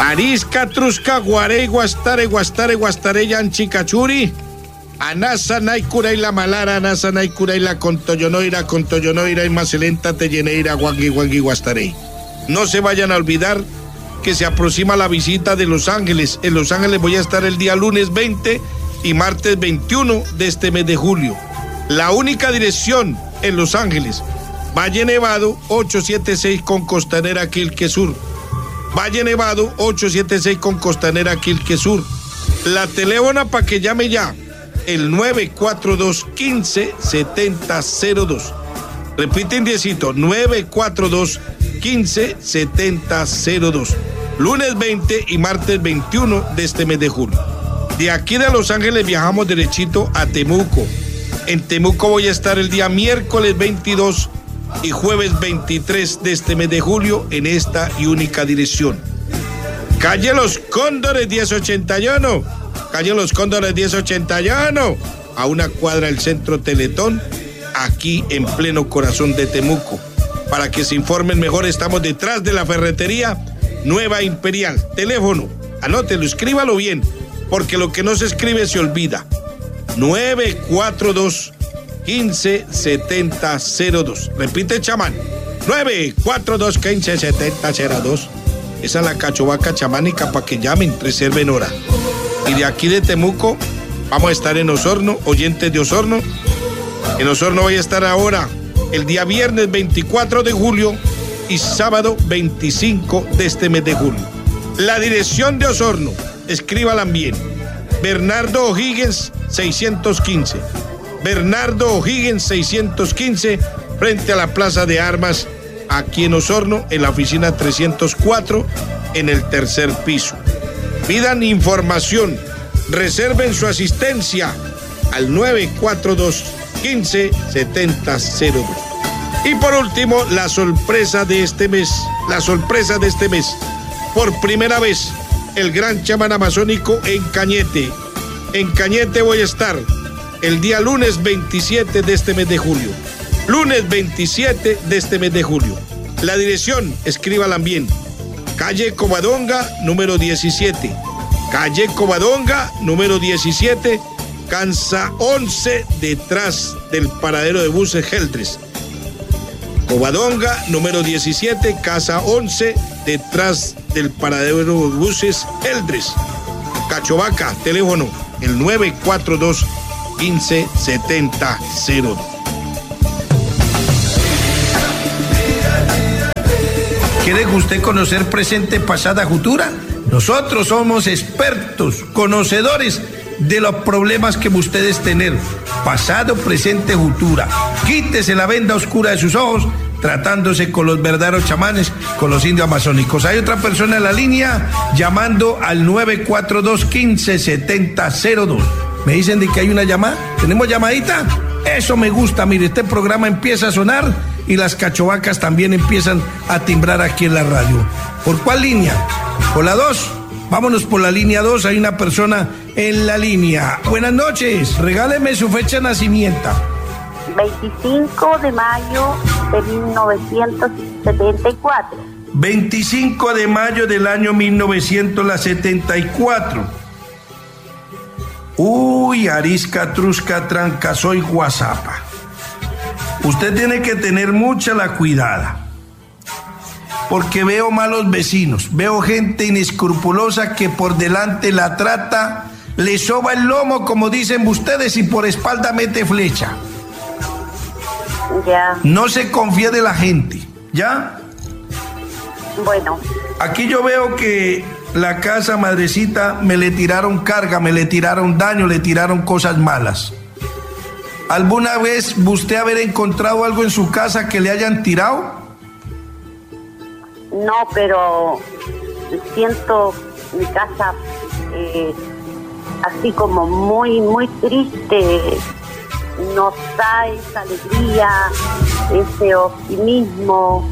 Arisca, Trusca, Guarey, Guastare, Yanchicachuri, Anasa, Naikura y la Malara, Anasa, Naikura y la Contoyonoira, y Macelenta, Telleneira, Guangui, Guastarey. No se vayan a olvidar que se aproxima la visita de Los Ángeles. En Los Ángeles voy a estar el día lunes 20 y martes 21 de este mes de julio. La única dirección en Los Ángeles, Valle Nevado 876 con Costanera Quilque Sur. Valle Nevado 876 con Costanera Quilque Sur. La teléfono para que llame ya, el 942-15-7002. Repite indiecito, 942-15-7002. Lunes 20 y martes 21 de este mes de julio. De aquí de Los Ángeles viajamos derechito a Temuco. En Temuco voy a estar el día miércoles 22 y jueves 23 de este mes de julio en esta y única dirección. Calle Los Cóndores 1081. Calle Los Cóndores 1081. A una cuadra del Centro Teletón, aquí en pleno corazón de Temuco. Para que se informen mejor, estamos detrás de la ferretería Nueva Imperial. Teléfono, anótelo, escríbalo bien, porque lo que no se escribe se olvida. 942-15-7002. Repite, chamán. 942-15-7002. Esa es la cachovaca chamánica para que llamen, reserven hora. Y de aquí de Temuco vamos a estar en Osorno, oyentes de Osorno. En Osorno voy a estar ahora el día viernes 24 de julio y sábado 25 de este mes de julio. La dirección de Osorno, escríbala bien. Bernardo O'Higgins 615. Bernardo O'Higgins 615, frente a la Plaza de Armas, aquí en Osorno, en la oficina 304, en el tercer piso. Pidan información, reserven su asistencia al 942-15-7002. Y por último, la sorpresa de este mes. Por primera vez, el gran chamán amazónico en Cañete. En Cañete voy a estar el día lunes 27 de este mes de julio. Lunes 27 de este mes de julio. La dirección, escríbala bien. Calle Covadonga, número 17. Calle Covadonga, número 17, Cansa 11, detrás del paradero de buses Eldres. Covadonga, número 17, Casa 11, detrás del paradero de buses Eldres. Cachovaca, teléfono, el 942-15-7002. ¿Quiere usted conocer presente, pasada, futura? Nosotros somos expertos, conocedores de los problemas que ustedes tener, pasado, presente, futura. Quítese la venda oscura de sus ojos, tratándose con los verdaderos chamanes, con los indios amazónicos. Hay otra persona en la línea llamando al 942-15-7002. Me dicen de que hay una llamada. ¿Tenemos llamadita? Eso me gusta. Mire, este programa empieza a sonar y las cachovacas también empiezan a timbrar aquí en la radio. ¿Por cuál línea? ¿Por la 2? Vámonos por la línea 2, hay una persona en la línea. Buenas noches, regáleme su fecha de nacimiento. 25 de mayo de 1974. 25 de mayo del año 1974. Uy, Arisca, Trusca, Trancasoy, Guasapa. Usted tiene que tener mucha la cuidada, porque veo malos vecinos, veo gente inescrupulosa que por delante la trata, le soba el lomo, como dicen ustedes, y por espalda mete flecha. Ya. No se confíe de la gente, ¿ya? Bueno. Aquí yo veo que la casa, madrecita, me le tiraron carga, me le tiraron daño, le tiraron cosas malas. ¿Alguna vez usted haber encontrado algo en su casa que le hayan tirado? No, pero siento mi casa así como muy, muy triste. Nos da esa alegría, ese optimismo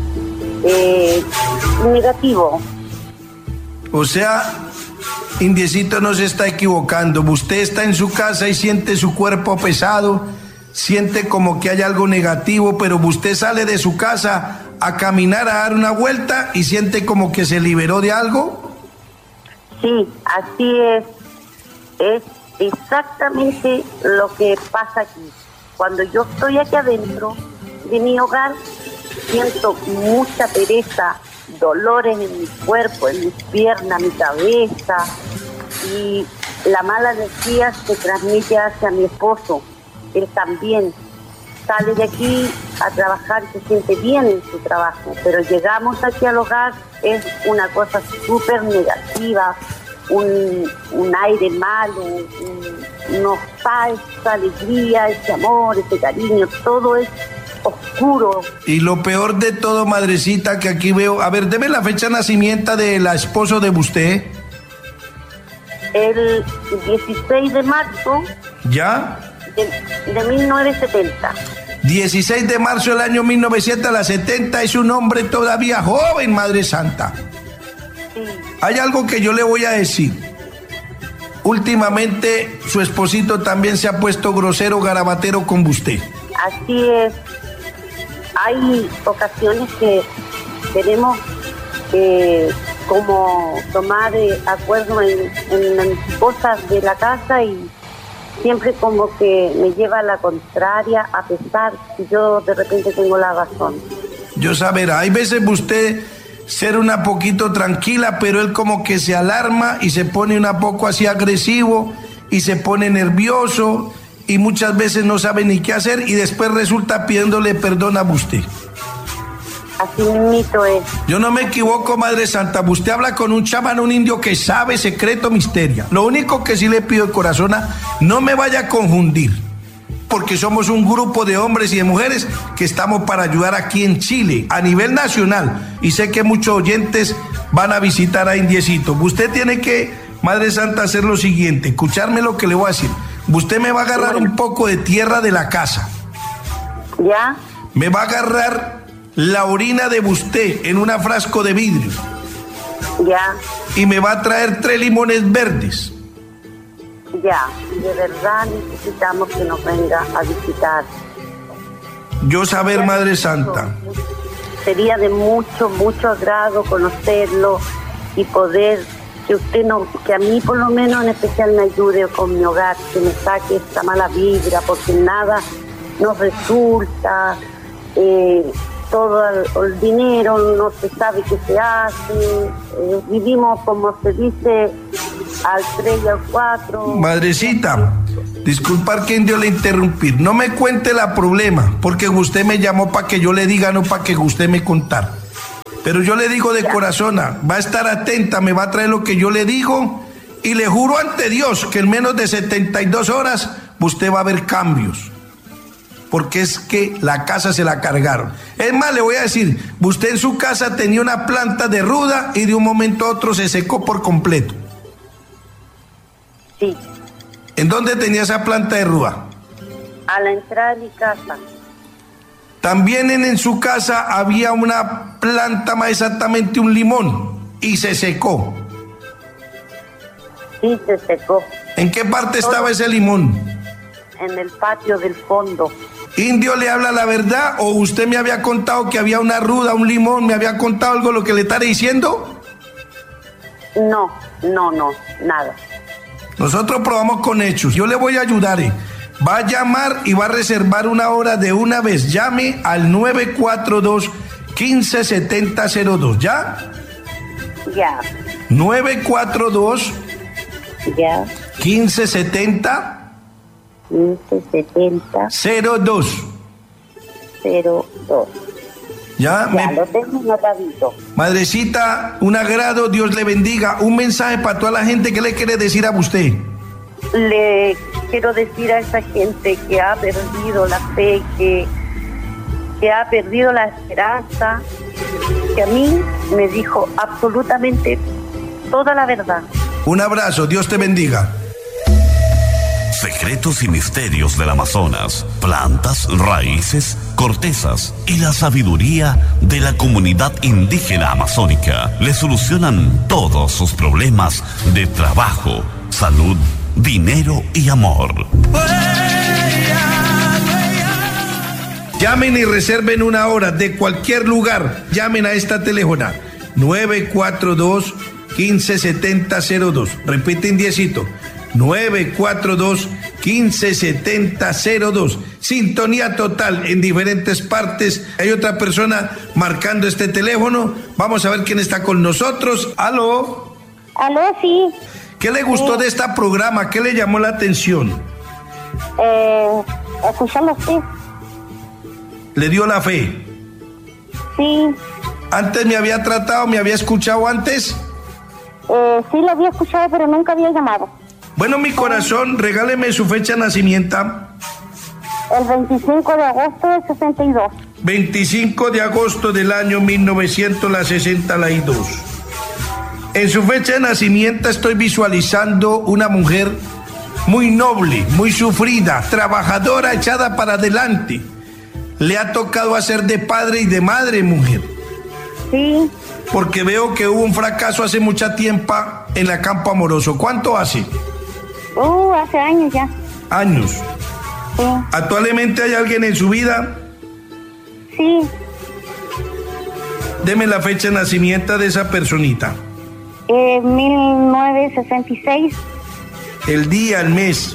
negativo. O sea, Indiecito no se está equivocando. Usted está en su casa y siente su cuerpo pesado, siente como que hay algo negativo, pero usted sale de su casa a caminar, a dar una vuelta y siente como que se liberó de algo. Sí, así es. Es exactamente lo que pasa aquí. Cuando yo estoy aquí adentro de mi hogar, siento mucha pereza, dolores en mi cuerpo, en mis piernas, mi cabeza, y la mala energía se transmite hacia mi esposo. Él también sale de aquí a trabajar, se siente bien en su trabajo, pero llegamos aquí al hogar, es una cosa súper negativa, un aire malo, no está esa alegría, ese amor, ese cariño, todo es oscuro. Y lo peor de todo, madrecita, que aquí veo, a ver, deme la fecha de nacimiento de la esposa de usted. El 16 de marzo. ¿Ya? De 1970. 16 de marzo del año 1970, es un hombre todavía joven, Madre Santa. Sí. Hay algo que yo le voy a decir. Últimamente su esposito también se ha puesto grosero, garabatero con usted. Así es. Hay ocasiones que tenemos como tomar acuerdo en las cosas de la casa y siempre como que me lleva a la contraria, a pesar que yo de repente tengo la razón. Yo saber, hay veces usted ser una poquito tranquila, pero él como que se alarma y se pone un poco así agresivo y se pone nervioso y muchas veces no sabe ni qué hacer y después resulta pidiéndole perdón a usted. Así mismito es. Yo no me equivoco, Madre Santa. Usted habla con un chamán, un indio que sabe secreto, misterio. Lo único que sí le pido de corazón, no me vaya a confundir, porque somos un grupo de hombres y de mujeres que estamos para ayudar aquí en Chile, a nivel nacional. Y sé que muchos oyentes van a visitar a Indiecito. Usted tiene que, Madre Santa, hacer lo siguiente, escucharme lo que le voy a decir. Usted me va a agarrar un poco de tierra de la casa. ¿Ya? Me va a agarrar la orina de usted en un frasco de vidrio. Ya. Y me va a traer 3 limones verdes. Ya, de verdad necesitamos que nos venga a visitar. Yo saber, Madre Santa. Sería de mucho, mucho agrado conocerlo y poder que usted que a mí por lo menos en especial me ayude con mi hogar, que me saque esta mala vibra, porque nada nos resulta, todo el dinero no se sabe qué se hace, vivimos como se dice al 3 y al 4. Madrecita, disculpar que indio le interrumpir, no me cuente la problema, porque usted me llamó para que yo le diga, no para que usted me contara. Pero yo le digo de corazón, va a estar atenta, me va a traer lo que yo le digo y le juro ante Dios que en menos de 72 horas usted va a ver cambios. Porque es que la casa se la cargaron. Es más, le voy a decir, usted en su casa tenía una planta de ruda y de un momento a otro se secó por completo. Sí. ¿En dónde tenía esa planta de ruda? A la entrada de mi casa. También en su casa había una planta, más exactamente un limón, y se secó. Sí, se secó. ¿En qué parte estaba ese limón? En el patio del fondo. ¿Indio le habla la verdad o usted me había contado que había una ruda, un limón? ¿Me había contado algo lo que le estaré diciendo? No, nada. Nosotros probamos con hechos. Yo le voy a ayudar. Va a llamar y va a reservar una hora de una vez. Llame al 942-157002. ¿Ya? Ya. 942 Ya. 1570 1570 02. 02. Ya, Lo tengo notadito. Madrecita, un agrado, Dios le bendiga. Un mensaje para toda la gente, ¿qué le quiere decir a usted? Le quiero decir a esa gente que ha perdido la fe, que ha perdido la esperanza, que a mí me dijo absolutamente toda la verdad. Un abrazo, Dios te bendiga. Secretos y misterios del Amazonas, plantas, raíces, cortezas y la sabiduría de la comunidad indígena amazónica le solucionan todos sus problemas de trabajo, salud, dinero y amor. Llamen y reserven una hora de cualquier lugar. Llamen a esta teléfono 942 942-157002. Repite, indiecito. 942-157002. Sintonía total en diferentes partes. Hay otra persona marcando este teléfono. Vamos a ver quién está con nosotros. ¿Aló? ¿Aló? Sí. ¿Qué le gustó de este programa? ¿Qué le llamó la atención? Escucharlo, sí. ¿Le dio la fe? Sí. ¿Antes me había tratado, me había escuchado antes? Sí, lo había escuchado, pero nunca había llamado. Bueno, mi corazón, regáleme su fecha de nacimiento. El 25 de agosto del 62. 25 de agosto del año 1962. En su fecha de nacimiento estoy visualizando una mujer muy noble, muy sufrida, trabajadora, echada para adelante. Le ha tocado hacer de padre y de madre, mujer. Sí. Porque veo que hubo un fracaso hace mucho tiempo en el campo amoroso. ¿Cuánto hace? Hace años ya. Años. Sí. ¿Actualmente hay alguien en su vida? Sí. Deme la fecha de nacimiento de esa personita. 1966. El día, el mes.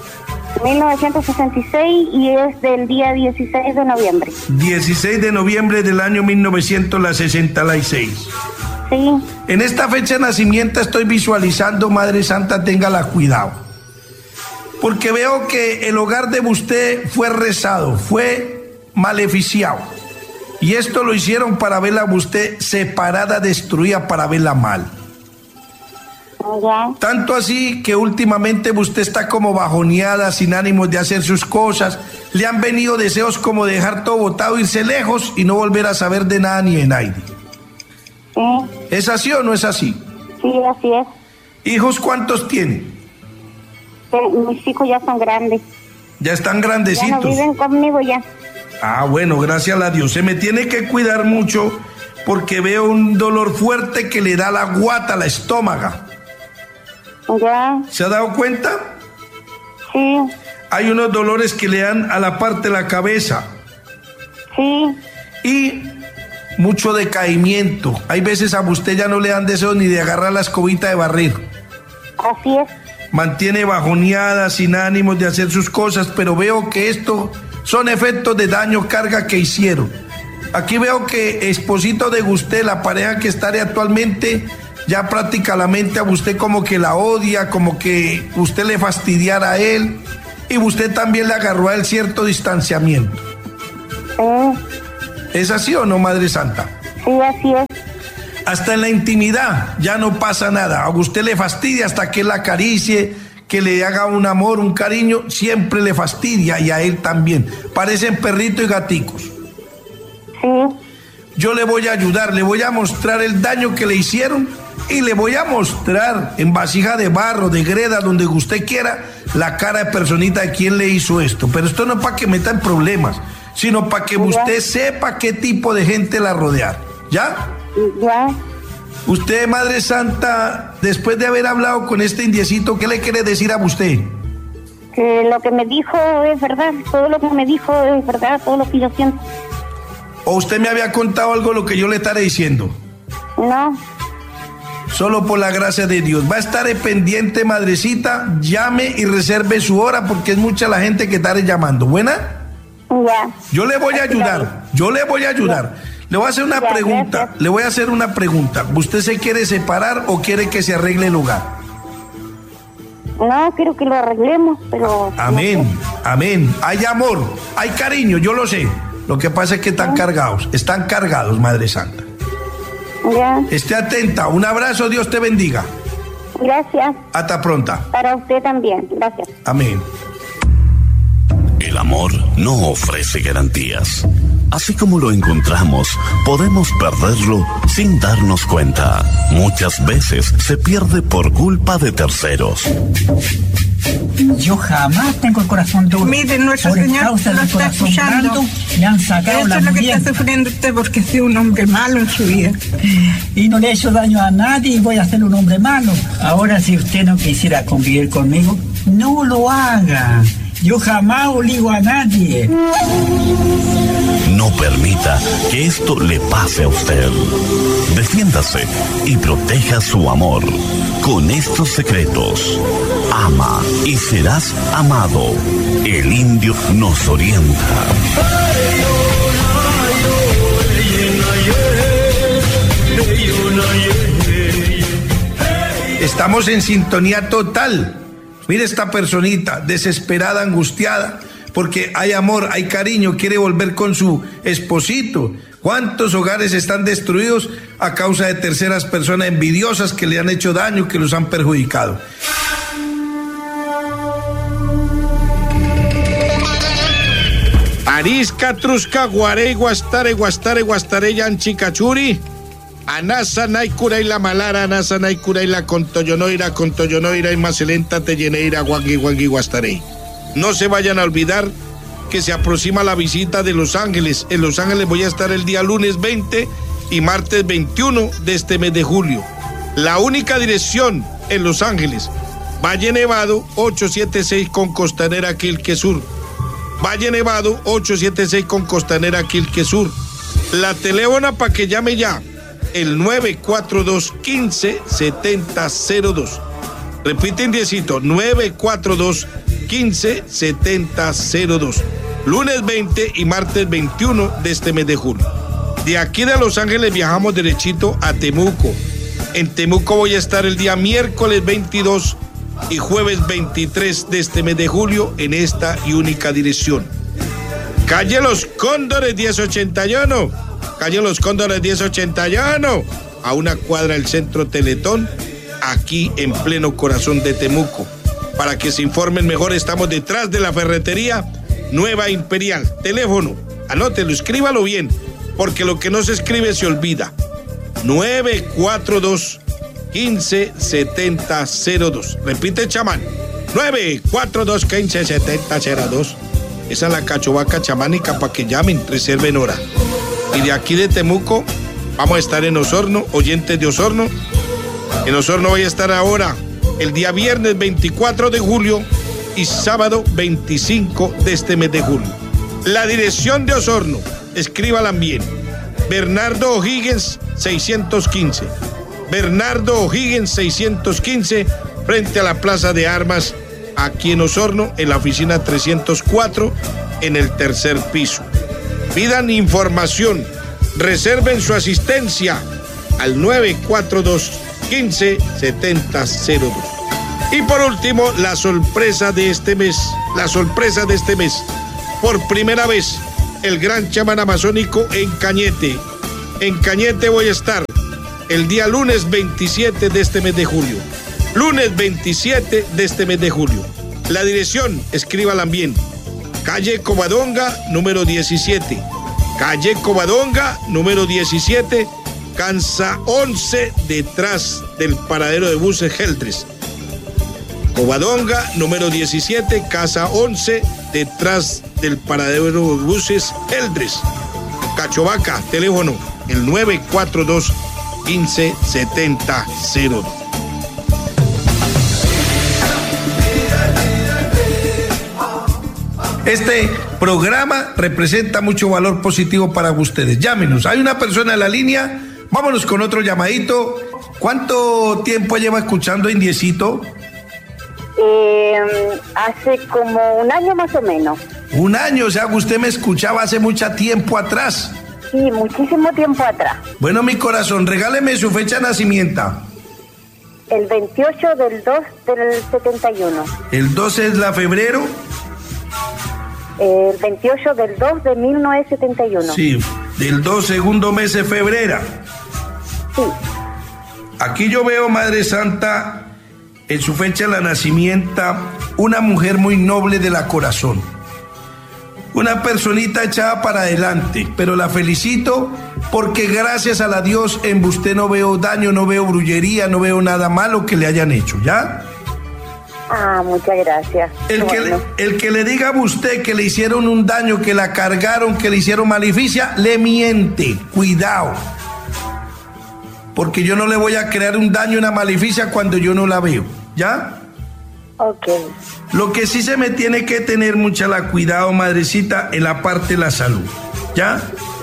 1966 y es del día 16 de noviembre. 16 de noviembre del año 1966. Sí. En esta fecha de nacimiento estoy visualizando, Madre Santa, téngala cuidado. Porque veo que el hogar de usted fue rezado, fue maleficiado. Y esto lo hicieron para verla a usted separada, destruida, para verla mal. Ya. Tanto así que últimamente usted está como bajoneada, sin ánimos de hacer sus cosas. Le han venido deseos como de dejar todo botado, irse lejos y no volver a saber de nada ni de nadie. Sí. ¿Es así o no es así? Sí, así es. ¿Hijos cuántos tiene? Mis hijos ya son grandes. Ya están Ya grandecitos. no viven conmigo ya. Ah, bueno, gracias a Dios. Se me tiene que cuidar mucho porque veo un dolor fuerte que le da la guata, la estómago. Ya. ¿Se ha dado cuenta? Sí. Hay unos dolores que le dan a la parte de la cabeza. Sí. Y mucho decaimiento. Hay veces a usted ya no le dan deseo ni de agarrar la escobita de barrer. Así es. Mantiene bajoneada, sin ánimos de hacer sus cosas, pero veo que esto son efectos de daño, carga que hicieron. Aquí veo que esposito de usted, la pareja que está actualmente, ya prácticamente a usted como que la odia, como que usted le fastidiara a él, y usted también le agarró a él cierto distanciamiento. ¿Es así o no, Madre Santa? Sí, así es. Hasta en la intimidad ya no pasa nada. A usted le fastidia hasta que él la acaricie, que le haga un amor, un cariño, siempre le fastidia, y a él también. Parecen perritos y gaticos. Sí. Yo le voy a ayudar, le voy a mostrar el daño que le hicieron y le voy a mostrar en vasija de barro, de greda, donde usted quiera, la cara de personita de quién le hizo esto. Pero esto no es para que meta en problemas, sino para que usted sepa qué tipo de gente la rodea. ¿Ya? Ya. Usted, Madre Santa, después de haber hablado con este indiecito, ¿qué le quiere decir a usted? Que lo que me dijo es verdad. Todo lo que me dijo es verdad. Todo lo que yo siento. ¿O usted me había contado algo lo que yo le estaré diciendo? No. Solo por la gracia de Dios. Va a estar pendiente, Madrecita. Llame y reserve su hora porque es mucha la gente que estaré llamando. ¿Buena? Ya. Yo le voy a ayudar. Yo le voy a ayudar. Le voy a hacer una pregunta. Gracias. Le voy a hacer una pregunta. ¿Usted se quiere separar o quiere que se arregle el hogar? No, quiero que lo arreglemos, pero... Amén, amén. Hay amor, hay cariño, yo lo sé. Lo que pasa es que están cargados, Madre Santa. Ya. Esté atenta. Un abrazo, Dios te bendiga. Gracias. Hasta pronta. Para usted también. Gracias. Amén. El amor no ofrece garantías. Así como lo encontramos, podemos perderlo sin darnos cuenta. Muchas veces se pierde por culpa de terceros. Yo jamás tengo el corazón duro. Mire, nuestro Por Señor causa lo del está corazón escuchando. blando, me han sacado Eso la es lo que murienda. está sufriendo usted porque ha sido un hombre malo en su vida. Y no le he hecho daño a nadie y voy a ser un hombre malo. Ahora, si usted no quisiera convivir conmigo, no lo haga. Yo jamás obligo a nadie. No No permita que esto le pase a usted. Defiéndase y proteja su amor con estos secretos. Ama y serás amado. El indio nos orienta. Estamos en sintonía total. Mire esta personita, desesperada, angustiada, porque hay amor, hay cariño, quiere volver con su esposito. ¿Cuántos hogares están destruidos a causa de terceras personas envidiosas que le han hecho daño, que los han perjudicado? Arisca, Trusca, Guarey, Guastare, Yanchi, Cachuri. Anasa, Naikura y la Malara, Anasa, Naikura y la Contoyonoira y Macelenta, Telleneira, Guangui, Guastarey. No se vayan a olvidar que se aproxima la visita de Los Ángeles. En Los Ángeles voy a estar el día lunes 20 y martes 21 de este mes de julio. La única dirección en Los Ángeles, Valle Nevado 876 con Costanera Quilque Sur. Valle Nevado 876 con Costanera Quilque Sur. La teléfono para que llame ya, el 942-15-7002. Repite indiecito, 942-15-7002. Lunes 20 y martes 21 de este mes de julio. De aquí de Los Ángeles viajamos derechito a Temuco. En Temuco voy a estar el día miércoles 22 y jueves 23 de este mes de julio en esta y única dirección. Calle Los Cóndores 1081. Calle Los Cóndores 1081, a una cuadra del Centro Teletón, aquí en pleno corazón de Temuco. Para que se informen mejor, estamos detrás de la ferretería Nueva Imperial. Teléfono, anótelo, escríbalo bien, porque lo que no se escribe se olvida. 942-15-7002. Repite, chamán. 942-15-7002. Esa es la cachovaca chamánica para que llamen, reserven hora. Y de aquí de Temuco vamos a estar en Osorno, oyentes de Osorno. En Osorno voy a estar ahora el día viernes 24 de julio y sábado 25 de este mes de julio. La dirección de Osorno, escríbala bien. Bernardo O'Higgins 615. Bernardo O'Higgins 615, frente a la Plaza de Armas, aquí en Osorno, en la oficina 304, en el tercer piso. Pidan información, reserven su asistencia al 942-15-7002. Y por último, la sorpresa de este mes. Por primera vez, el gran chamán amazónico en Cañete. En Cañete voy a estar el día lunes 27 de este mes de julio. Lunes 27 de este mes de julio. La dirección, escríbala bien. Calle Covadonga, número 17. Calle Covadonga, número 17, Cansa 11, detrás del paradero de buses Geldres. Covadonga, número 17, Casa 11, detrás del paradero de buses Geldres. Cachovaca, teléfono, el 942-15-7002. Este programa representa mucho valor positivo para ustedes. Llámenos. Hay una persona en la línea. Vámonos con otro llamadito. ¿Cuánto tiempo lleva escuchando Indiecito? Hace como un año más o menos. Un año, o sea, que usted me escuchaba hace mucho tiempo atrás. Sí, muchísimo tiempo atrás. Bueno, mi corazón, regáleme su fecha de nacimiento. El 28 del 2 del 71. ¿El 12 es la febrero? El 28 del 2 de 1971. Sí, del 2, segundo mes de febrero. Sí. Aquí yo veo, Madre Santa, en su fecha de nacimiento, una mujer muy noble de la corazón. Una personita echada para adelante, pero la felicito porque gracias a la Dios en usted no veo daño, no veo brujería, no veo nada malo que le hayan hecho, ¿ya? Ah, muchas gracias. El que le diga a usted que le hicieron un daño, que la cargaron, que le hicieron maleficia, le miente. Cuidado. Porque yo no le voy a crear un daño, una maleficia cuando yo no la veo. ¿Ya? Ok. Lo que sí se me tiene que tener mucha la cuidado, madrecita, en la parte de la salud. ¿ya?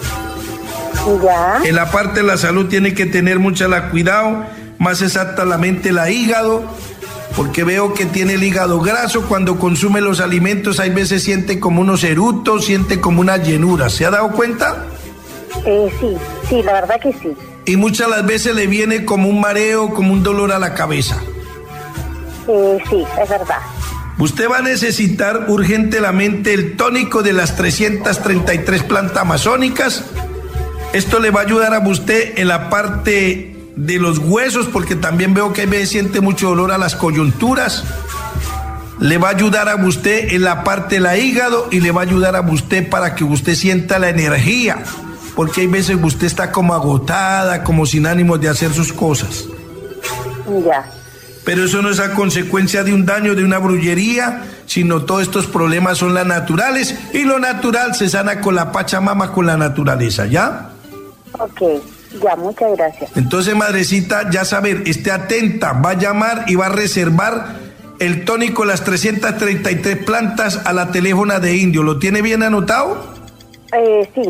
Ya. En la parte de la salud tiene que tener mucho cuidado, más exactamente la hígado, porque veo que tiene el hígado graso. Cuando consume los alimentos hay veces siente como unos eructos, siente como una llenura. ¿Se ha dado cuenta? Sí, la verdad que sí. Y muchas las veces le viene como un mareo, como un dolor a la cabeza. Sí, es verdad. Usted va a necesitar urgentemente el tónico de las 333 plantas amazónicas. Esto le va a ayudar a usted en la parte de los huesos, porque también veo que a veces siente mucho dolor a las coyunturas. Le va a ayudar a usted en la parte del hígado y le va a ayudar a usted para que usted sienta la energía, porque hay veces que usted está como agotada, como sin ánimos de hacer sus cosas. Ya. Pero eso no es a consecuencia de un daño, de una brujería, sino todos estos problemas son las naturales, y lo natural se sana con la Pachamama, con la naturaleza, ¿ya? Ok, ya, muchas gracias. Entonces, madrecita, ya saber, esté atenta, va a llamar y va a reservar el tónico, las 333 plantas a la teléfono de Indio. ¿Lo tiene bien anotado? Sí.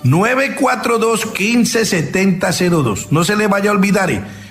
942-157002. No se le vaya a olvidar,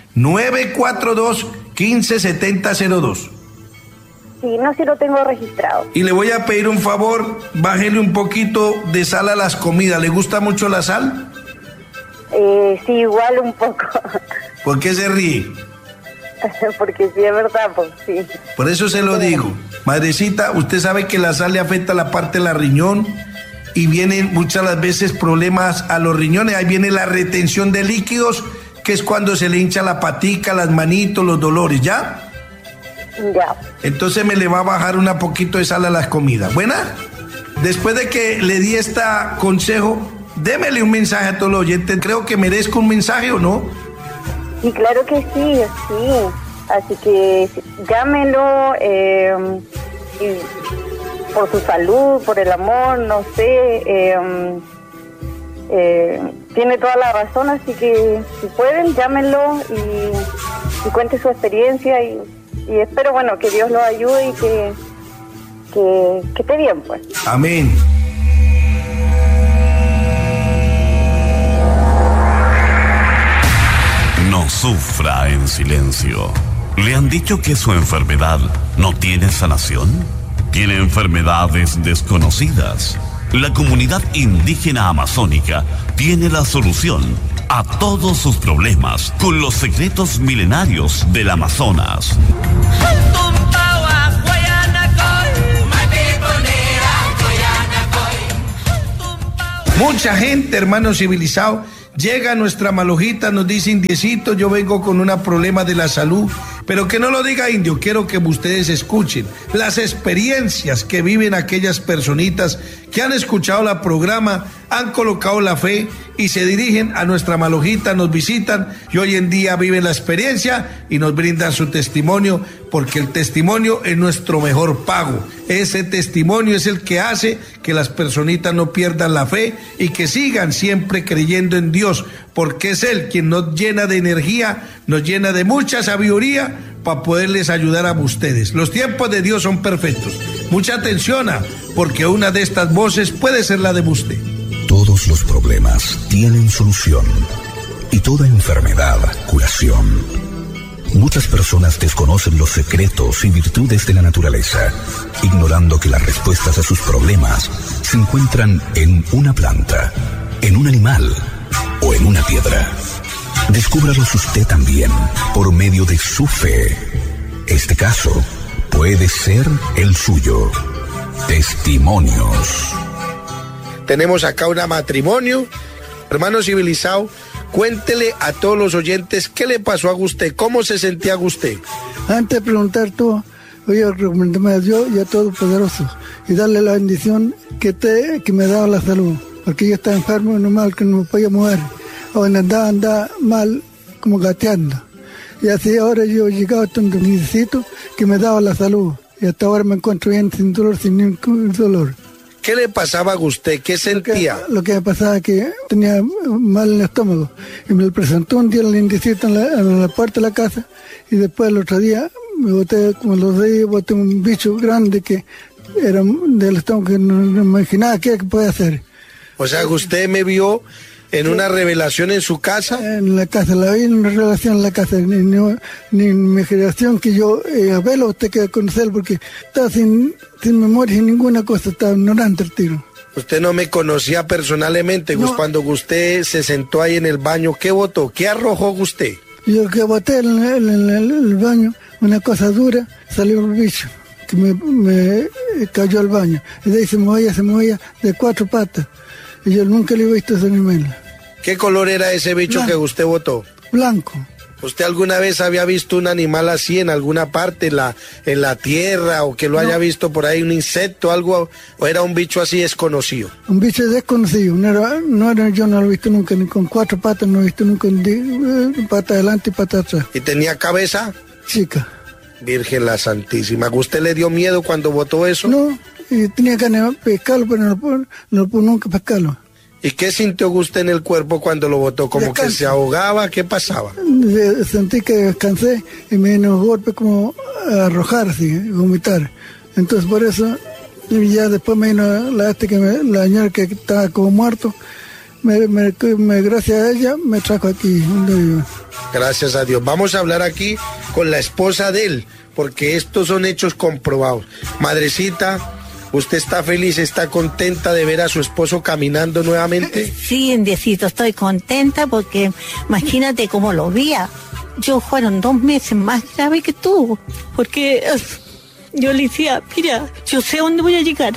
942-157002. Sí, no, sí lo tengo registrado. Y le voy a pedir un favor, bájele un poquito de sal a las comidas. ¿Le gusta mucho la sal? Sí, igual un poco. ¿Por qué se ríe? Porque sí, es verdad, pues sí. Por eso se lo digo. Madrecita, usted sabe que la sal le afecta la parte de la riñón y vienen muchas las veces problemas a los riñones. Ahí viene la retención de líquidos, que es cuando se le hincha la patica, las manitos, los dolores, ¿ya? Ya. Entonces me le va a bajar un poquito de sal a las comidas. ¿Buena? Después de que le di este consejo, démele un mensaje a todos los oyentes. Creo que merezco un mensaje, ¿o no? Sí, claro que sí. Así que llámelo y por su salud, por el amor, no sé. Tiene toda la razón, así que si pueden, llámenlo y cuente su experiencia y espero, bueno, que Dios lo ayude y que esté bien, pues. Amén. No sufra en silencio. ¿Le han dicho que su enfermedad no tiene sanación? ¿Tiene enfermedades desconocidas? La comunidad indígena amazónica tiene la solución a todos sus problemas con los secretos milenarios del Amazonas. Mucha gente, hermano civilizado, llega a nuestra malojita, nos dice: Indiecito, yo vengo con un problema de la salud. Pero que no lo diga Indio, quiero que ustedes escuchen las experiencias que viven aquellas personitas que han escuchado el programa, han colocado la fe y se dirigen a nuestra malojita, nos visitan y hoy en día viven la experiencia y nos brindan su testimonio, porque el testimonio es nuestro mejor pago. Ese testimonio es el que hace que las personitas no pierdan la fe y que sigan siempre creyendo en Dios, porque es Él quien nos llena de energía, nos llena de mucha sabiduría para poderles ayudar a ustedes. Los tiempos de Dios son perfectos. Mucha atención, porque una de estas voces puede ser la de usted. Todos los problemas tienen solución y toda enfermedad curación. Muchas personas desconocen los secretos y virtudes de la naturaleza, ignorando que las respuestas a sus problemas se encuentran en una planta, en un animal o en una piedra. Descúbralos usted también por medio de su fe. Este caso puede ser el suyo. Testimonios. Tenemos acá un matrimonio. Hermano civilizado, cuéntele a todos los oyentes qué le pasó a usted, cómo se sentía usted. Antes de preguntar todo, voy a recomendarme a Dios y a Todopoderoso y darle la bendición que me daba la salud, porque yo estaba enfermo y no mal que no me podía mover, o andaba mal como gateando. Y así ahora yo he llegado a donde necesito que me daba la salud y hasta ahora me encuentro bien, sin dolor, sin ningún dolor. ¿Qué le pasaba a usted? ¿Qué sentía? Lo que me pasaba es que tenía mal en el estómago y me lo presentó un día el indiecito en la puerta de la casa y después el otro día me boté, como los días, boté un bicho grande que era del estómago que no imaginaba qué podía hacer. O sea, usted me vio en una revelación en su casa. En la casa, la vi en una relación en la casa, ni en mi generación que yo, abuelo, usted que conocer porque estaba sin memoria, sin ninguna cosa, estaba ignorante el tiro. Usted no me conocía personalmente, no. Cuando usted se sentó ahí en el baño, ¿qué botó? ¿Qué arrojó usted? Yo que boté en el baño, una cosa dura, salió un bicho que me cayó al baño. Y de ahí se movía de 4 patas. Y yo nunca le he visto ese animal. ¿Qué color era ese bicho blanco, que usted botó? Blanco. ¿Usted alguna vez había visto un animal así en alguna parte, en la tierra, o que lo haya visto por ahí, un insecto, algo, o era un bicho así desconocido? Un bicho desconocido, yo no lo he visto nunca, ni con 4 patas, no he visto nunca pata adelante y pata atrás. ¿Y tenía cabeza? Chica. Virgen la Santísima, ¿usted le dio miedo cuando botó eso? No, y tenía ganas de pescarlo, pero no puedo nunca pescarlo. ¿Y qué sintió usted en el cuerpo cuando lo botó? ¿Como descansé, que se ahogaba? ¿Qué pasaba? Sentí que descansé y me vino un golpe como a arrojar, así, vomitar. Entonces por eso, y ya después me vino la señora que estaba como muerto, gracias a ella me trajo aquí donde vivo. Gracias a Dios. Vamos a hablar aquí con la esposa de él, porque estos son hechos comprobados. Madrecita, ¿usted está feliz, está contenta de ver a su esposo caminando nuevamente? Sí, Indiecito, estoy contenta porque imagínate cómo lo veía. Yo fueron 2 meses más grave que tú, porque yo le decía, mira, yo sé dónde voy a llegar.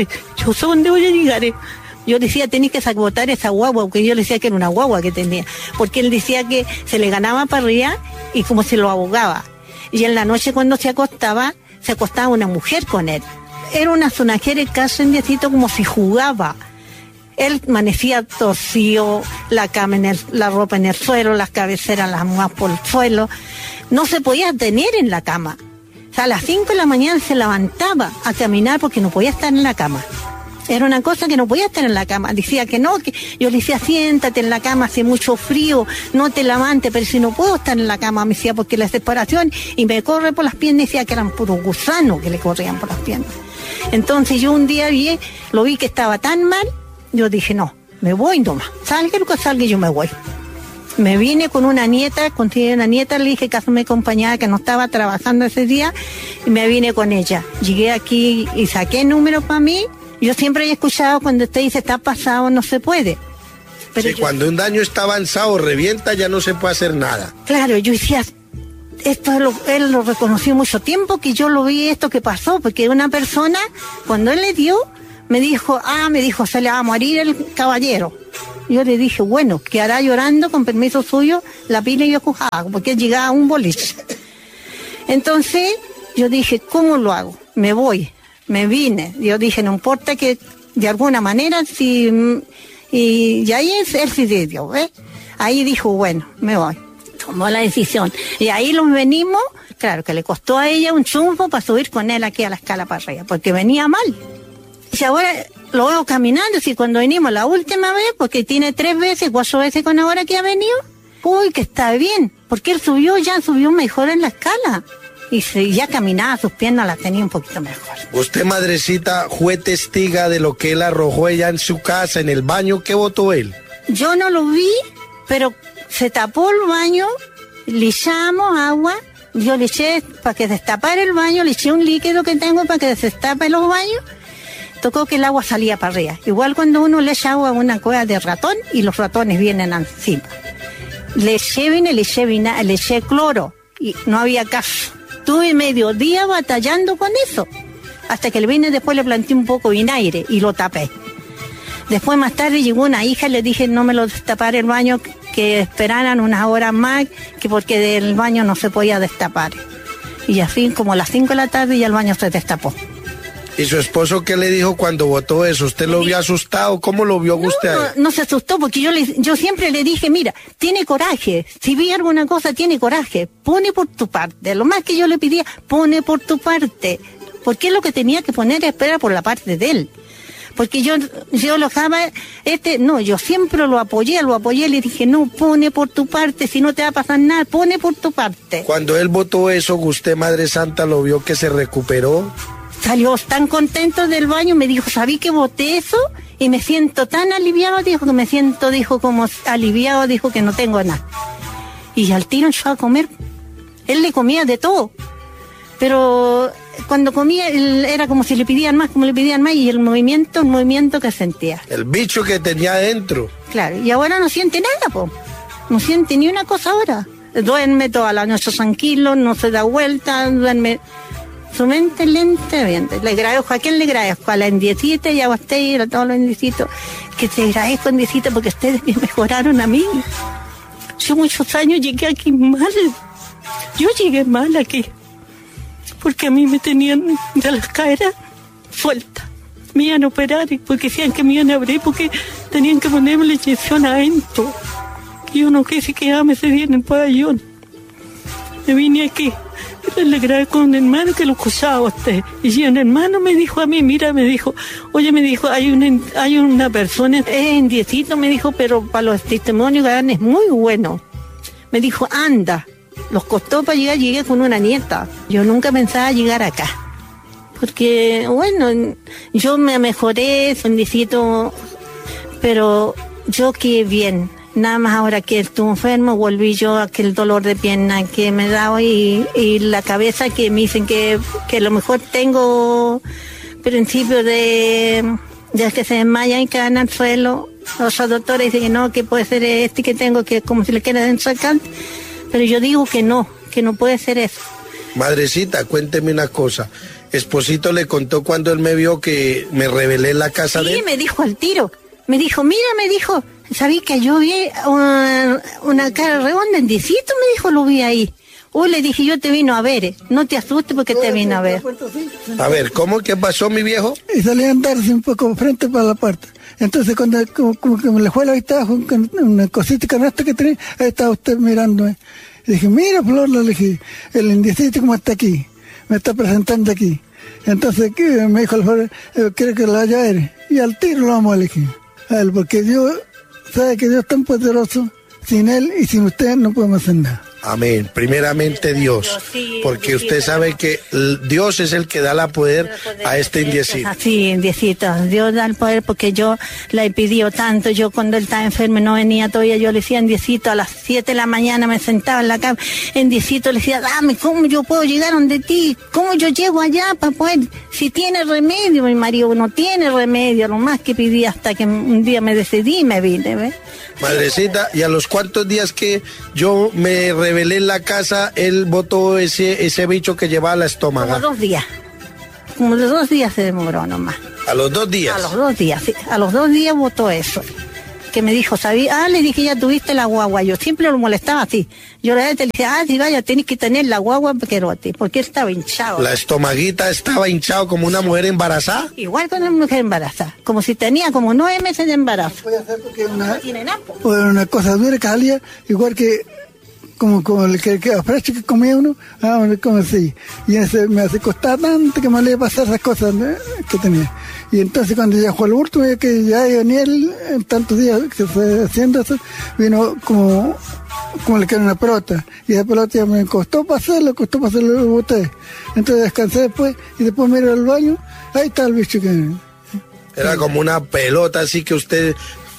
Yo decía, tenés que sabotar esa guagua, porque yo le decía que era una guagua que tenía, porque él decía que se le ganaba para arriba y como se lo ahogaba. Y en la noche cuando se acostaba una mujer con él. Era una sonajera en casa, Indiecito, como si jugaba. Él amanecía torcido, la ropa en el suelo, las cabeceras, las almohadas por el suelo. No se podía tener en la cama. O sea, a las 5 de la mañana se levantaba a caminar porque no podía estar en la cama. Era una cosa que no podía estar en la cama. Decía que no, que yo le decía, siéntate en la cama, hace mucho frío, no te levantes, pero si no puedo estar en la cama, me decía, porque la desesperación, y me corre por las piernas, decía que eran puros gusanos que le corrían por las piernas. Entonces yo un día lo vi que estaba tan mal, yo dije, no, me voy nomás, salga lo que salga, yo me voy. Me vine con una nieta, le dije que me acompañaba, que no estaba trabajando ese día, y me vine con ella. Llegué aquí y saqué el número para mí. Yo siempre he escuchado cuando usted dice está pasado, no se puede. Pero sí, cuando un daño está avanzado, revienta, ya no se puede hacer nada. Claro, yo decía, él lo reconoció mucho tiempo que yo lo vi esto que pasó, porque una persona, cuando él le dio, me dijo, se le va a morir el caballero. Yo le dije, bueno, que hará llorando, con permiso suyo, la pila y yo cojaba, porque él llegaba a un boliche. Entonces, yo dije, ¿cómo lo hago? Me voy. Me vine, yo dije, no importa que de alguna manera, y ahí él se dio, ¿ves? Ahí dijo, bueno, me voy, tomó la decisión, y ahí los venimos, claro que le costó a ella un chumbo para subir con él aquí a la escala para arriba, porque venía mal, y ahora lo veo caminando, si cuando venimos la última vez, porque tiene 3 veces, 4 veces con ahora que ha venido, uy, que está bien, porque él subió mejor en la escala. Y ya caminaba, sus piernas las tenía un poquito mejor. Usted, madrecita, fue testiga de lo que él arrojó ella en su casa, en el baño. ¿Qué botó él? Yo no lo vi, pero se tapó el baño, le echamos agua, yo le eché para que destapara el baño, le eché un líquido que tengo para que se destape los baños, tocó que el agua salía para arriba. Igual cuando uno le echa agua a una cueva de ratón y los ratones vienen encima. Le eché cloro y no había caso. Estuve medio día batallando con eso, hasta que el vine después le planté un poco de vinagre y lo tapé. Después más tarde llegó una hija y le dije no me lo destapara el baño, que esperaran unas horas más, que porque del baño no se podía destapar. Y así como a las 5 de la tarde ya el baño se destapó. ¿Y su esposo qué le dijo cuando votó eso? ¿Usted lo vio asustado? ¿Cómo lo vio usted? No se asustó, porque yo siempre le dije, mira, tiene coraje. Si vi alguna cosa, tiene coraje. Pone por tu parte. Lo más que yo le pedía, pone por tu parte. Porque es lo que tenía que poner a esperar por la parte de él. Porque yo lo dejaba, yo siempre lo apoyé, le dije, no, pone por tu parte, si no te va a pasar nada, pone por tu parte. Cuando él votó eso, ¿usted, Madre Santa, lo vio que se recuperó? salió tan contento del baño, me dijo, ¿sabí que boté eso? Y me siento tan aliviado, dijo, que me siento, dijo, como aliviado, dijo que no tengo nada. Y al tiro yo a comer. Él le comía de todo. Pero cuando comía, él era como si le pidían más, y el movimiento que sentía. El bicho que tenía adentro. Claro, y ahora no siente nada, po. No siente ni una cosa ahora. Duerme toda la noche tranquilo, no se da vuelta, duerme. Su mente lentamente. Le agradezco, ¿a quién le agradezco? A la indiecita y a usted y a todos los indiecitos. Que te agradezco, indiecita, porque ustedes me mejoraron a mí. Yo muchos años llegué aquí mal. Yo llegué mal aquí. Porque a mí me tenían de las caderas sueltas. Me iban a operar porque decían que me iban a abrir porque tenían que ponerme la inyección adentro. Y yo no quise quedarme ese día en el pabellón. Me vine aquí. Le agradezco a un hermano que lo escuchaba a usted. Y un hermano me dijo a mí, mira, me dijo, oye, me dijo, hay una persona, es indiecito, me dijo, pero para los testimonios que dan es muy bueno. Me dijo, anda. Los costó para llegar, llegué con una nieta. Yo nunca pensaba llegar acá. Porque, bueno, yo me mejoré, indiecito, pero yo quedé bien. Nada más ahora que estuve enfermo, volví yo a aquel dolor de pierna que me daba y la cabeza que me dicen que a lo mejor tengo principio de que se desmayan y caen al suelo. Los doctores dicen que no, que puede ser que tengo, que como si le queda dentro del cante. Pero yo digo que no puede ser eso. Madrecita, cuénteme una cosa. Esposito le contó cuando él me vio que me rebelé en la casa de él. Sí, me dijo al tiro. Me dijo, mira, ¿sabí que yo vi una cara redonda en Diecito? Me dijo, lo vi ahí. Uy, le dije, yo te vino a ver. No te asustes porque te vino a ver. A ver, ¿cómo? ¿Qué pasó, mi viejo? Y salí a andarse un poco frente para la puerta. Entonces, cuando como que me le fue la vista, una cosita canasta que tenía, ahí estaba usted mirándome. Y dije, mira, Flor, le dije, el indiecito como está aquí, me está presentando aquí. Entonces, me dijo el Flor, quiero que la haya él. Y al tiro lo vamos a elegir. A él, porque Dios sabe que Dios es tan poderoso, sin él y sin usted no podemos hacer nada. Amén. Primeramente Dios, porque usted sabe que Dios es el que da la poder a este indiecito. Sí, indiecito. Dios da el poder porque yo le he pedido tanto. Yo cuando él estaba enfermo no venía todavía, yo le decía, indiecito, a las 7 de la mañana me sentaba en la cama. Indiecito le decía, dame, ¿cómo yo puedo llegar donde ti? ¿Cómo yo llego allá para poder? Si tiene remedio, mi marido no tiene remedio. Lo más que pedí hasta que un día me decidí y me vine, ¿ves? Madrecita, ¿y a los cuantos días que yo me rebelé en la casa, él botó ese bicho que llevaba la estómaga? Como 2 días. Como de 2 días se demoró nomás. ¿A los 2 días? A los 2 días, sí. A los 2 días botó eso. Que me dijo, ¿sabía? Le dije, ya tuviste la guagua. Yo siempre lo molestaba así. Yo le decía, sí, vaya, tenés que tener la guagua porque él estaba hinchado. ¿La estomaguita estaba hinchado como una mujer embarazada? Igual que una mujer embarazada. Como si tenía como 9 meses de embarazo. Voy a hacer porque no tiene nada. Una cosa dura que salía, igual que como el que fresco que comía uno, como así. Y ese me hace costar tanto que me le iba a pasar esas cosas que tenía. Y entonces cuando ya fue el último, que ya venía él, en tantos días que fue haciendo eso, vino como le quedó una pelota. Y esa pelota ya me costó pasarlo, lo boté. Entonces descansé después, y después me iba al baño, ahí está el bicho que... Era como una pelota, así que usted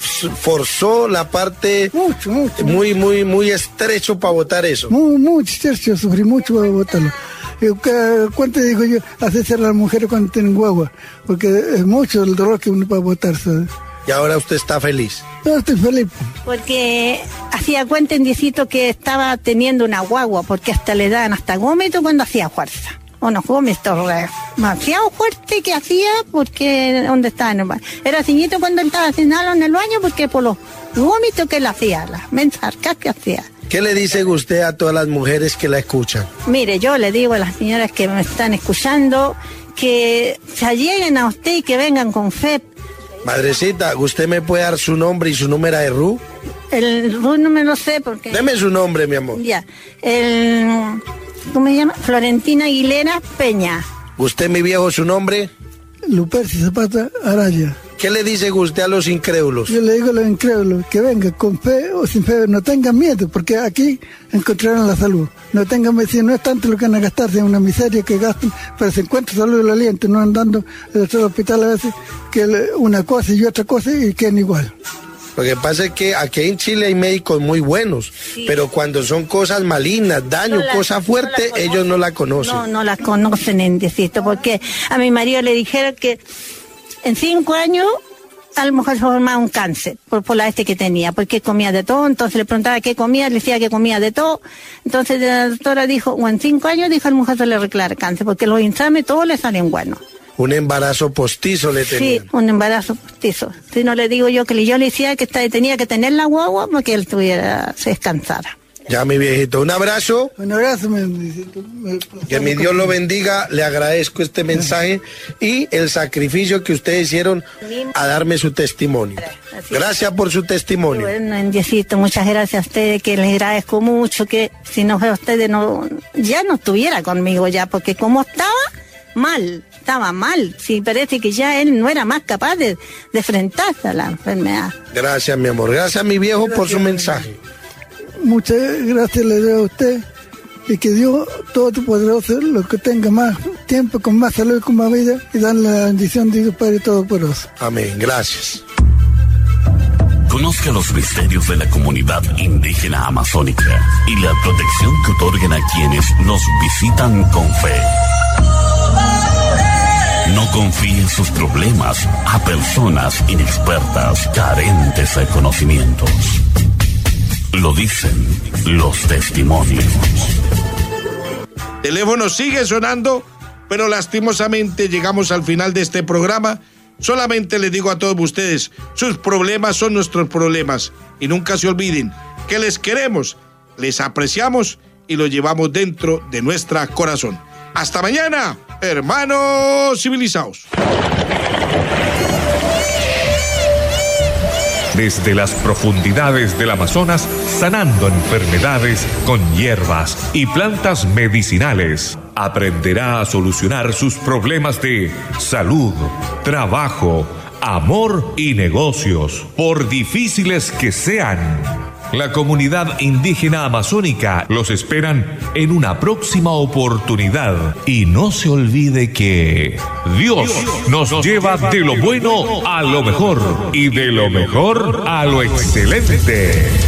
forzó la parte mucho. muy estrecho para botar eso. Muy estrecho, sufrí mucho para botarlo. ¿Cuánto digo yo hacerse a las mujeres cuando tienen guagua? Porque es mucho el dolor que uno para botarse. Y ahora usted está feliz. No, estoy feliz. Porque hacía cuenta indiecito que estaba teniendo una guagua, porque hasta le daban hasta gómito cuando hacía fuerza. Unos gómitos demasiado fuerte que hacía porque donde estaba en el baño. Era ciñito cuando él estaba haciendo algo en el baño porque por los gómitos que él hacía, las mensarcas que hacía. ¿Qué le dice usted a todas las mujeres que la escuchan? Mire, yo le digo a las señoras que me están escuchando que se alleguen a usted y que vengan con fe. Madrecita, ¿usted me puede dar su nombre y su número de RU? El RU no me lo sé porque... Deme su nombre, mi amor. Ya, ¿cómo se llama? Florentina Aguilera Peña. ¿Usted, mi viejo, su nombre? Lupercio Zapata Araya. ¿Qué le dice usted a los incrédulos? Yo le digo a los incrédulos que vengan con fe o sin fe, no tengan miedo, porque aquí encontrarán la salud. No tengan miedo, si no es tanto lo que van a gastarse, es una miseria que gastan, pero se encuentra salud el aliento, no andando al hospital a veces, que una cosa y otra cosa y queden igual. Lo que pasa es que aquí en Chile hay médicos muy buenos, sí, pero cuando son cosas malignas, daño, cosas fuertes, ellos no la conocen. No las conocen, indecisto, porque a mi marido le dijeron que en 5 años a lo mejor se formaba un cáncer por la que tenía, porque comía de todo. Entonces le preguntaba qué comía, le decía que comía de todo. Entonces la doctora dijo, o en 5 años, dijo, a lo mejor se le reclara cáncer, porque los exámenes todos le salen buenos. Un embarazo postizo le tenía. Sí, un embarazo postizo. Si no le digo yo que yo le decía que tenía que tener la guagua para que él se descansara. Ya, mi viejito, un abrazo. Un abrazo, mi viejito. Que mi Dios lo bendiga, le agradezco este mensaje y el sacrificio que ustedes hicieron a darme su testimonio. Gracias por su testimonio. Bueno, Diosito, muchas gracias a ustedes, que les agradezco mucho, que si no fuera ustedes ya no estuviera conmigo ya, porque como estaba mal, sí, parece que ya él no era más capaz de enfrentarse a la enfermedad. Gracias, mi amor, gracias mi viejo por su mensaje. Muchas gracias le doy a usted y que Dios Todopoderoso, los que tenga más tiempo, con más salud y con más vida, y darle la bendición de Dios Padre Todopoderoso. Amén, gracias. Conozca los misterios de la comunidad indígena amazónica y la protección que otorgan a quienes nos visitan con fe. No confíe en sus problemas a personas inexpertas, carentes de conocimientos. Lo dicen los testimonios. El teléfono sigue sonando, pero lastimosamente llegamos al final de este programa. Solamente les digo a todos ustedes, sus problemas son nuestros problemas. Y nunca se olviden que les queremos, les apreciamos y los llevamos dentro de nuestro corazón. Hasta mañana, hermanos civilizados. Desde las profundidades del Amazonas, sanando enfermedades con hierbas y plantas medicinales. Aprenderá a solucionar sus problemas de salud, trabajo, amor y negocios, por difíciles que sean. La comunidad indígena amazónica los esperan en una próxima oportunidad. Y no se olvide que Dios nos lleva de lo bueno a lo mejor y de lo mejor a lo excelente.